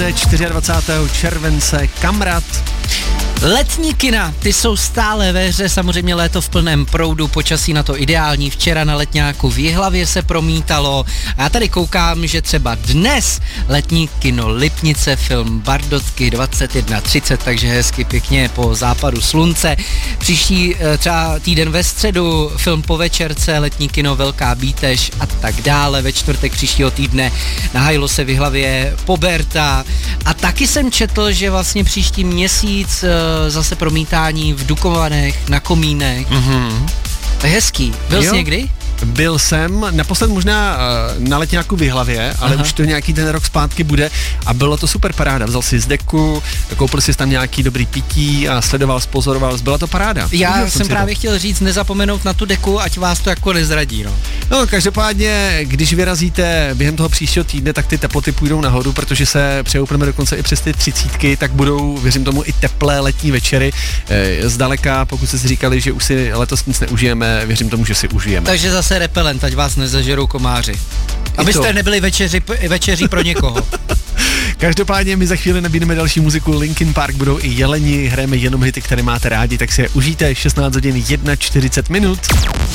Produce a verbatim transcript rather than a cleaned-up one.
dvacátého čtvrtého července, Kamrat. Letní kina, ty jsou stále ve hře, samozřejmě léto v plném proudu, počasí na to ideální, včera na letňáku v Jihlavě se promítalo a já tady koukám, že třeba dnes letní kino Lipnice, film Bardotky dvacet jedna třicet, takže hezky pěkně po západu slunce. Příští třeba týden ve středu film Po večerce, letní kino Velká Bítež a tak dále, ve čtvrtek příštího týdne na Hajlose v Jihlavě Poberta a taky jsem četl, že vlastně příští měsíc zase promítání v Dukovanech, na Komínech. Mm-hmm. To je hezký. Byl jsi někdy? Byl jsem, naposled možná uh, na letňáku v Jihlavě, ale Aha. už to nějaký ten rok zpátky bude a bylo to super paráda. Vzal si z deku, koupil si tam nějaký dobrý pití a sledoval, spozoroval, byla to paráda. Já Užil jsem právě to. chtěl říct, nezapomenout na tu deku, ať vás to jako nezradí, no. No, každopádně, když vyrazíte během toho příštího týdne, tak ty teploty půjdou nahoru, protože se přejoupneme dokonce i přes ty třicítky, tak budou, věřím tomu, i teplé letní večery. E, zdaleka, pokud jste si říkali, že už si letos nic neužijeme, věřím tomu, že si užijeme. Takže zase repelent, ať vás nezažerou komáři. Abyste nebyli večeři, večeří pro někoho. Každopádně my za chvíli nabídneme další muziku, Linkin Park, budou i Jeleni, hrajeme jenom hity, které máte rádi, tak si je užijte, šestnáct hodin čtyřicet minut.